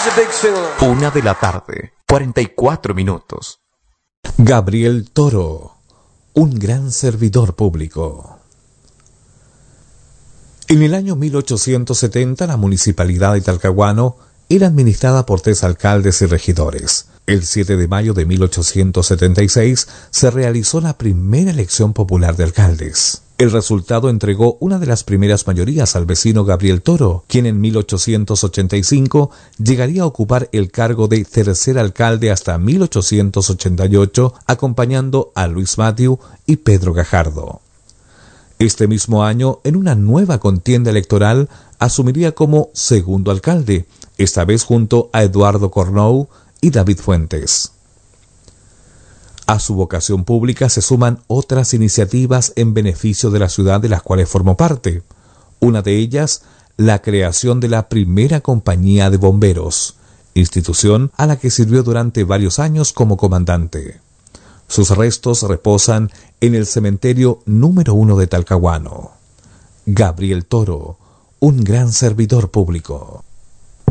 1 de la tarde, 44 minutos. Gabriel Toro, un gran servidor público. En el año 1870, la municipalidad de Talcahuano era administrada por 3 alcaldes y regidores. El 7 de mayo de 1876 se realizó la primera elección popular de alcaldes. El resultado entregó una de las primeras mayorías al vecino Gabriel Toro, quien en 1885 llegaría a ocupar el cargo de tercer alcalde hasta 1888, acompañando a Luis Mathieu y Pedro Gajardo. Este mismo año, en una nueva contienda electoral, asumiría como segundo alcalde, esta vez junto a Eduardo Cornou y David Fuentes. A su vocación pública se suman otras iniciativas en beneficio de la ciudad de las cuales formó parte. Una de ellas, la creación de la primera compañía de bomberos, institución a la que sirvió durante varios años como comandante. Sus restos reposan en el cementerio número 1 de Talcahuano. Gabriel Toro, un gran servidor público.